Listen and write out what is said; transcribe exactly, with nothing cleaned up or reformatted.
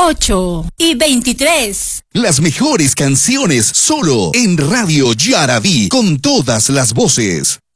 ocho y veintitrés. Las mejores canciones solo en Radio Yaraví, con todas las voces.